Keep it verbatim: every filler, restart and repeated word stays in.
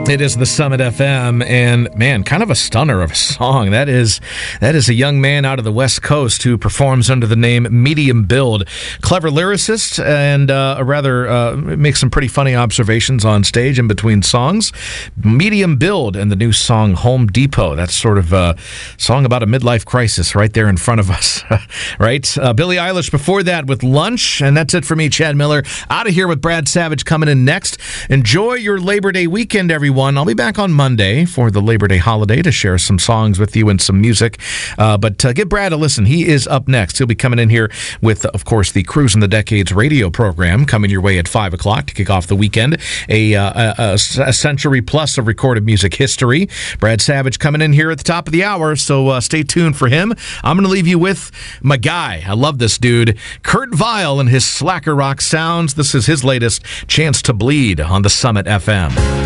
It is the Summit F M, and man, kind of a stunner of a song. That is that is a young man out of the West Coast who performs under the name Medium Build. Clever lyricist, and uh, a rather uh, makes some pretty funny observations on stage in between songs. Medium Build and the new song Home Depot. That's sort of a song about a midlife crisis right there in front of us, right? Uh, Billie Eilish before that with Lunch, and that's it for me, Chad Miller. Out of here with Brad Savage coming in next. Enjoy your Labor Day weekend, everyone. I'll be back on Monday for the Labor Day holiday to share some songs with you and some music. Uh, but uh, give Brad a listen. He is up next. He'll be coming in here with, of course, the Cruising the Decades radio program coming your way at five o'clock to kick off the weekend. A, uh, a, a century plus of recorded music history. Brad Savage coming in here at the top of the hour, so uh, stay tuned for him. I'm going to leave you with my guy. I love this dude. Kurt Vile and his slacker rock sounds. This is his latest, Chance to Bleed, on the Summit F M.